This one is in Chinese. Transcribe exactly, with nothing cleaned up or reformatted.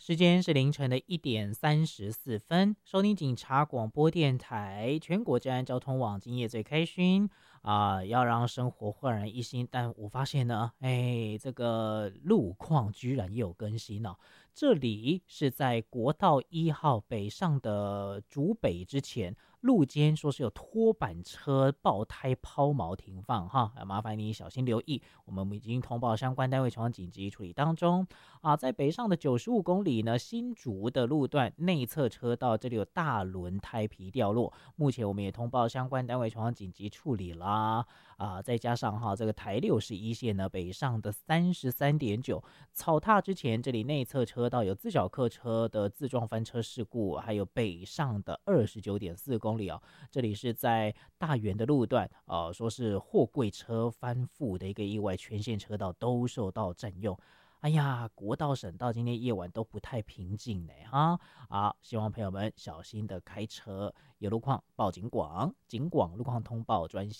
时间是凌晨的一点三十四分，收听警察广播电台全国治安交通网，今夜最开心啊、要让生活焕然一新。但我发现呢，哎，这个路况居然也有更新了、这里是在国道一号北上的竹北之前，路肩说是有拖板车爆胎抛锚停放哈，麻烦你小心留意。我们已经通报相关单位前往紧急处理当中。啊，在北上的九十五公里呢，新竹的路段内侧车道这里有大轮胎皮掉落，目前我们也通报相关单位前往紧急处理啦。啊，再加上哈，这个台六十一线呢，北上的三十三点九草踏之前，这里内侧车道有自小客车的自撞翻车事故，还有北上的二十九点四公里哦，这里是在大园的路段，呃，说是货柜车翻覆的一个意外，全线车道都受到占用。哎呀，国道、省道今天夜晚都不太平静呢，哈！好，希望朋友们小心的开车，有路况报警广，警广路况通报专线。